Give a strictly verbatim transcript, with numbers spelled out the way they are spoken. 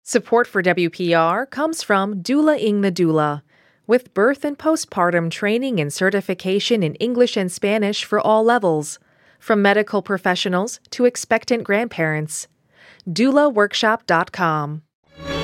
Support for W P R comes from Doula Ing the Doula, with birth and postpartum training and certification in English and Spanish for all levels, from medical professionals to expectant grandparents. doula workshop dot com